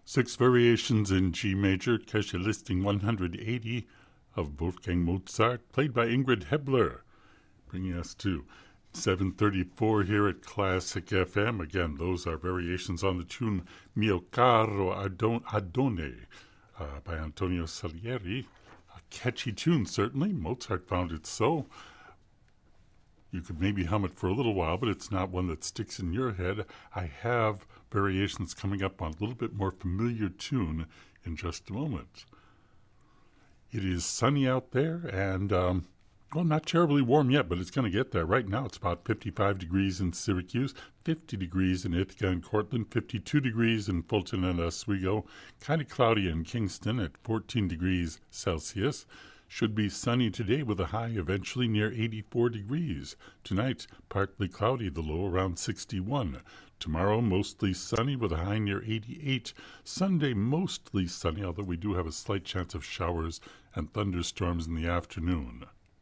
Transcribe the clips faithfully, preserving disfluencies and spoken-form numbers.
Six variations in G major, Keshe listing one hundred eighty of Wolfgang Mozart, played by Ingrid Hebler, bringing us to seven thirty-four here at Classic F M. Again, those are variations on the tune Mio Caro Adon- Adone uh, by Antonio Salieri. A catchy tune, certainly. Mozart found it so. You could maybe hum it for a little while, but it's not one that sticks in your head. I have variations coming up on a little bit more familiar tune in just a moment. It is sunny out there and, um, well, not terribly warm yet, but it's going to get there. Right now it's about fifty-five degrees in Syracuse, fifty degrees in Ithaca and Cortland, fifty-two degrees in Fulton and Oswego, kind of cloudy in Kingston at fourteen degrees Celsius. Should be sunny today with a high eventually near eighty-four degrees. Tonight, partly cloudy, the low around sixty-one. Tomorrow, mostly sunny with a high near eighty-eight. Sunday, mostly sunny, although we do have a slight chance of showers and thunderstorms in the afternoon.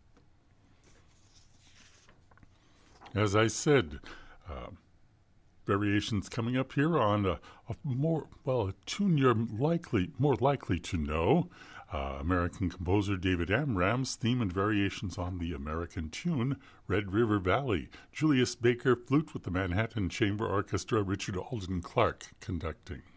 As I said, uh, variations coming up here on a, a more, well, a tune you're likely, more likely to know. Uh, American composer David Amram's theme and variations on the American tune Red River Valley. Julius Baker flute with the Manhattan Chamber Orchestra, Richard Alden Clark conducting.